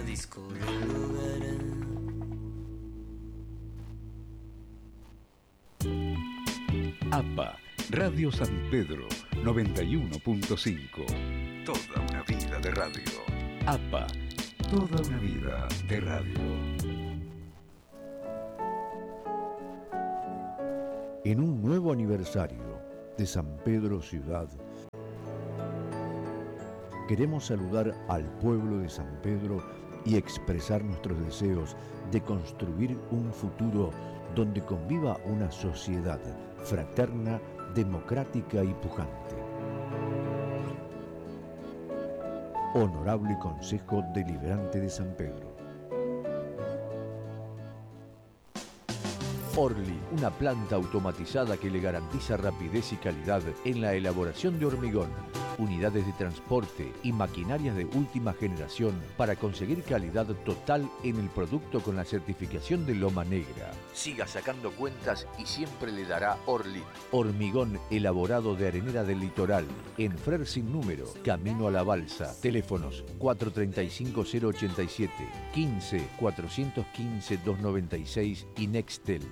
disco del lugar. APA, Radio San Pedro, 91.5. Toda una vida de radio. APA, toda una vida de radio. En un nuevo aniversario de San Pedro Ciudad, queremos saludar al pueblo de San Pedro y expresar nuestros deseos de construir un futuro donde conviva una sociedad fraterna, democrática y pujante. Honorable Consejo Deliberante de San Pedro. Orly, una planta automatizada que le garantiza rapidez y calidad en la elaboración de hormigón, unidades de transporte y maquinarias de última generación para conseguir calidad total en el producto con la certificación de Loma Negra. Siga sacando cuentas y siempre le dará Orly. Hormigón elaborado de arenera del litoral, en Frer sin número, camino a la balsa. Teléfonos 435-087, 15-415-296 y Nextel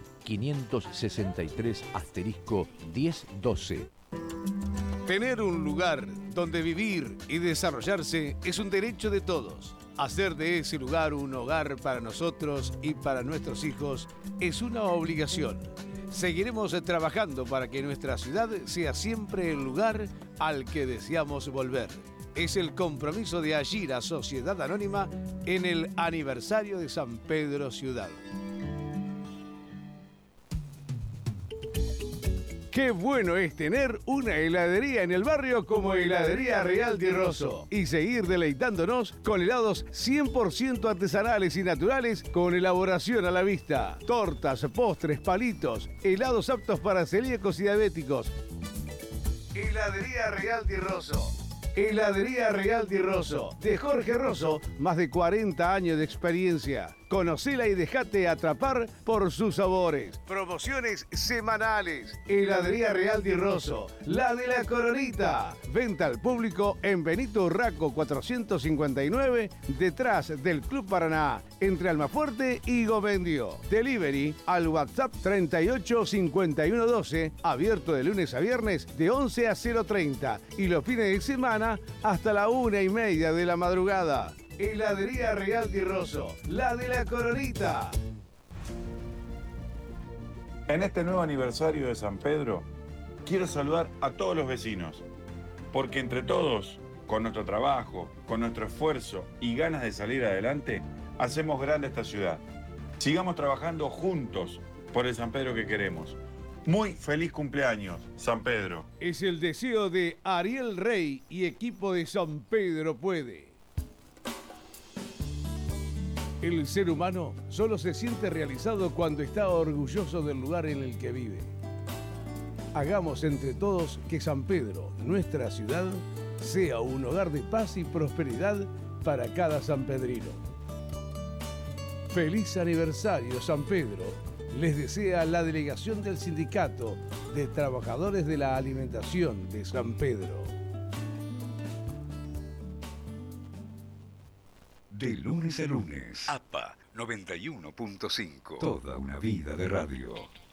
563*1012. Tener un lugar donde vivir y desarrollarse es un derecho de todos. Hacer de ese lugar un hogar para nosotros y para nuestros hijos es una obligación. Seguiremos trabajando para que nuestra ciudad sea siempre el lugar al que deseamos volver. Es el compromiso de Ayira Sociedad Anónima en el aniversario de San Pedro Ciudad. Qué bueno es tener una heladería en el barrio como Heladería Real Di Rosso y seguir deleitándonos con helados 100% artesanales y naturales con elaboración a la vista. Tortas, postres, palitos, helados aptos para celíacos y diabéticos. Heladería Real Di Rosso. Heladería Real Di Rosso, de Jorge Rosso, más de 40 años de experiencia. Conocela y dejate atrapar por sus sabores. Promociones semanales. Heladería Real Di Rosso, la de la Coronita. Venta al público en Benito Urraco 459, detrás del Club Paraná, entre Almafuerte y Govendio. Delivery al WhatsApp 385112, abierto de lunes a viernes de 11 a 0:30 y los fines de semana hasta la 1:30 de la madrugada. Heladería Real Di Rosso, la de la Coronita. En este nuevo aniversario de San Pedro, quiero saludar a todos los vecinos, porque entre todos, con nuestro trabajo, con nuestro esfuerzo y ganas de salir adelante, hacemos grande esta ciudad. Sigamos trabajando juntos por el San Pedro que queremos. Muy feliz cumpleaños, San Pedro. Es el deseo de Ariel Rey y equipo de San Pedro Puede. El ser humano solo se siente realizado cuando está orgulloso del lugar en el que vive. Hagamos entre todos que San Pedro, nuestra ciudad, sea un hogar de paz y prosperidad para cada sanpedrino. ¡Feliz aniversario, San Pedro! Les desea la delegación del Sindicato de Trabajadores de la Alimentación de San Pedro. De lunes a lunes, APA 91.5. Toda una vida de radio.